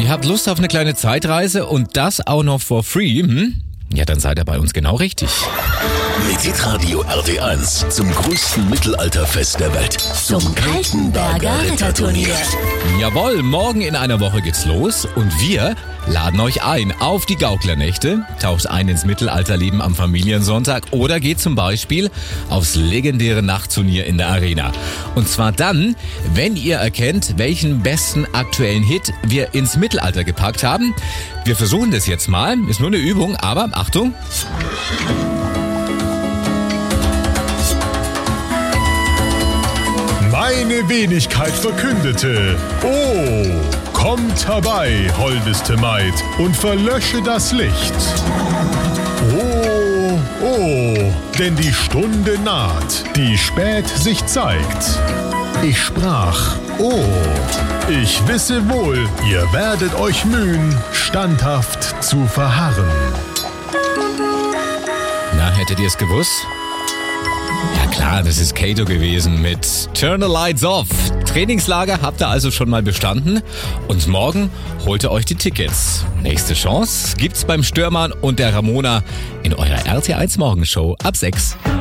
Ihr habt Lust auf eine kleine Zeitreise und das auch noch for free? Ja, dann seid ihr bei uns genau richtig. Mit Hitradio RT1 zum größten Mittelalterfest der Welt. Zum Kaltenberger Ritterturnier. Jawohl, morgen in einer Woche geht's los und wir laden euch ein auf die Gaukler-Nächte, taucht ein ins Mittelalterleben am Familiensonntag oder geht zum Beispiel aufs legendäre Nachtturnier in der Arena. Und zwar dann, wenn ihr erkennt, welchen besten aktuellen Hit wir ins Mittelalter gepackt haben. Wir versuchen das jetzt mal, ist nur eine Übung, aber Achtung. Meine Wenigkeit verkündete, oh, kommt herbei, holdeste Maid, und verlösche das Licht. Oh, oh, denn die Stunde naht, die spät sich zeigt. Ich sprach, oh, ich wisse wohl, ihr werdet euch mühen, standhaft zu verharren. Na, hättet ihr es gewusst? Ja klar, das ist Kato gewesen mit Turn the Lights Off. Trainingslager habt ihr also schon mal bestanden und morgen holt ihr euch die Tickets. Nächste Chance gibt's beim Stürmann und der Ramona in eurer RT1 Morgenshow ab 6.